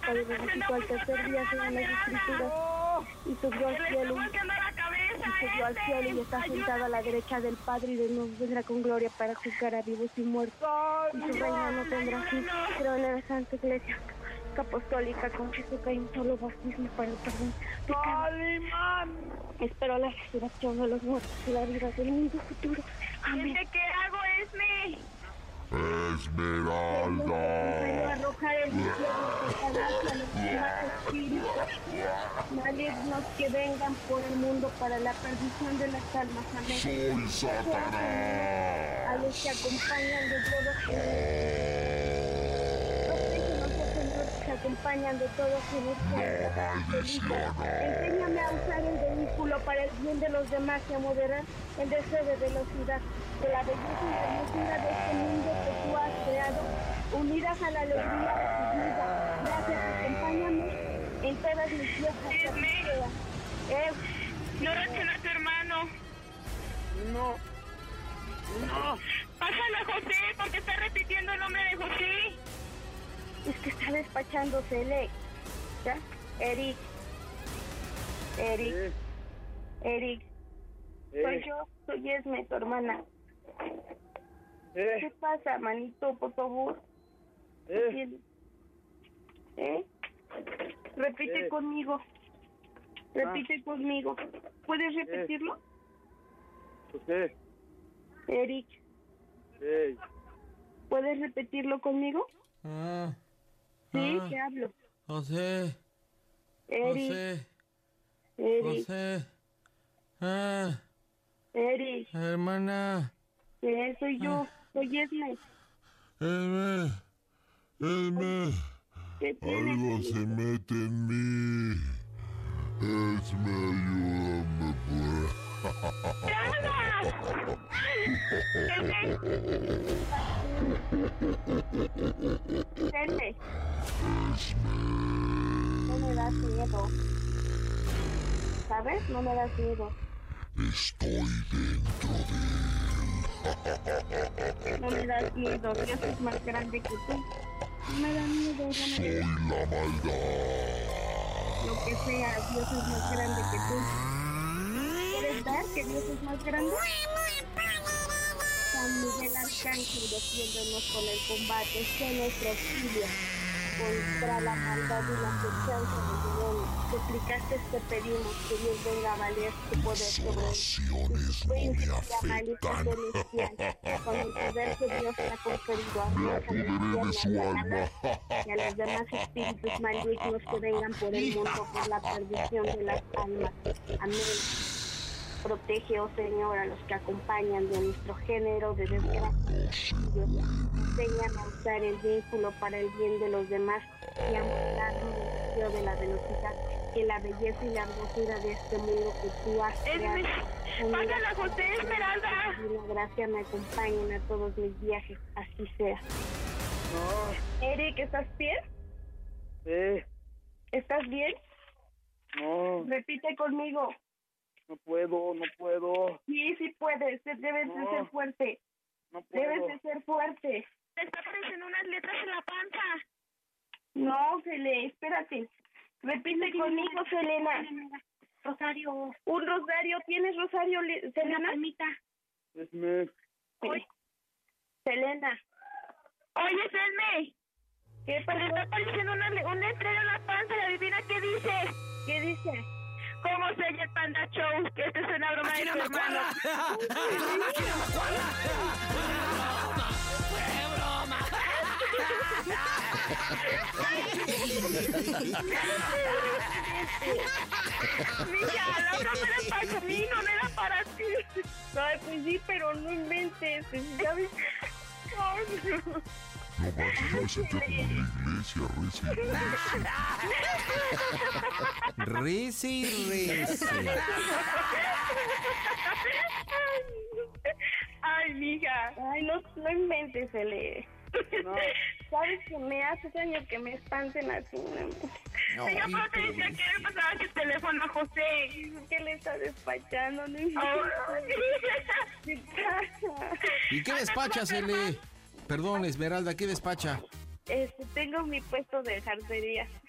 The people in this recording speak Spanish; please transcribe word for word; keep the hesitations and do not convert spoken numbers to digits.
Padre, resucitó al tercer día según las Escrituras, y subió al cielo, y subió al cielo y está sentado a la derecha del Padre, y de nuevo vendrá con gloria para juzgar a vivos y muertos, y su reino no tendrá fin. Creo en la Santa Iglesia Apostólica, confieso que hay un solo bautismo para el perdón de pecados. Espero la resurrección de los muertos y la vida del mundo futuro. Amén. ¿Qué hago, Esme? Esmeralda. Arrojar el infierno a los demás espíritus malignos que vengan por el mundo para la perdición de las almas. Amén. Soy Satanás. A los que acompañan de todos que acompañan de todos enséñame a usar el vehículo para el bien de los demás y a moderar el deseo de velocidad de la belleza y hermosura de este mundo que tú has creado, unidas a la alegría de tu vida. Gracias, acompáñame en todas mis fiestas. Eh, no reacciona a tu hermano. No. No. Pásale a José, porque está repitiendo el nombre de José. Es que está despachándose, Le. ¿Ya? Eric. Eric. Eh. Eric. Eh. Soy yo, soy Esme, tu hermana. Eh. ¿Qué pasa, manito, por favor? Eh. ¿Eh? Repite Eh. conmigo. Repite Ah. conmigo. ¿Puedes repetirlo? José. Eric. Hey. ¿Puedes repetirlo conmigo? Ah. Sí, Ah. te hablo. José. Eric. José. Eric. José. Ah. Eric. Hermana. ¿Qué? Soy yo. Soy Esme. Esme. Esme. ¿Qué tienes? Algo se mete en mí. Esme, ayúdame por... Esme. No me das miedo. ¿Sabes? No me das miedo. Estoy dentro de él. No me das miedo. Dios es más grande que tú. No me da miedo. No Soy me da la maldad. Lo que sea, Dios es más grande que tú. ¿Quieres ver que Dios es más grande? San Miguel Arcángel, defiéndonos con el combate, sé nuestro auxilio contra la maldad y la afección del demonio. Suplicaste, te pedimos que Dios venga a valer tu poder sobre oraciones no me afectan. Con el poder que Dios te ha conferido a Me apoderé de su alma. y a los demás espíritus malignos que vengan por el mundo por la perdición de las almas. Amén. Protege, oh Señor, a los que acompañan de nuestro género de desgracia. Enséñame a usar el vínculo para el bien de los demás y a mostrar el deseo de la velocidad, que la belleza y la hermosura de este mundo que tú has creado. Pásale a José, Esmeralda. Y la gracia me acompañen a todos mis viajes, así sea. No. Eric, ¿estás bien? Eh. ¿Estás bien? No. Repite conmigo. No puedo, no puedo. Sí, sí puedes, debes No. de ser fuerte. No puedo. Debes de ser fuerte. Te está apareciendo unas letras en la panza. No, Cele, espérate. Repite conmigo, Selena. Rosario. Un rosario, ¿tienes rosario, Le- Selena? Esme. Uy. Selena, Oye, Selme. ¿qué Te está pasó? apareciendo una, una estrella en la panza y adivina qué dice. ¿Qué dice? ¿Cómo se oye el Panda Show? Que esta es una broma de tu hermano. Mija, la broma era para mí, no era para ti. Ay, pues sí, pero no inventes. ¿Sabes? Ay, no. No manches, yo me sentía como en la iglesia, reci. Risi, risi. Ay, mija. Ay, no, no inventes, Ele. No. ¿Sabes que me hace daño que me espanten así? No, Señor, pero te decía que le pasaba el teléfono a José. ¿Qué le está despachando? No inventes. Ay. ¿Qué pasa? ¿Y qué despacha, Cele? Perdón, Esmeralda, ¿qué despacha? Este, tengo mi puesto de jardinería.